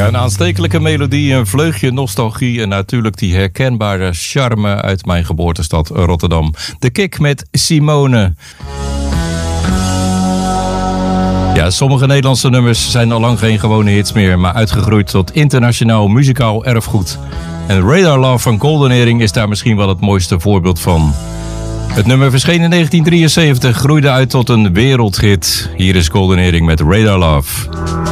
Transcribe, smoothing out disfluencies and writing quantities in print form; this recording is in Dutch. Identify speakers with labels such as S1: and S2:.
S1: Ja, een aanstekelijke melodie, een vleugje nostalgie en natuurlijk die herkenbare charme uit mijn geboortestad Rotterdam. De Kick met Simone. Ja, sommige Nederlandse nummers zijn al lang geen gewone hits meer, maar uitgegroeid tot internationaal muzikaal erfgoed. En Radar Love van Golden Earring is daar misschien wel het mooiste voorbeeld van. Het nummer verscheen in 1973, groeide uit tot een wereldhit. Hier is Golden Earring met Radar Love.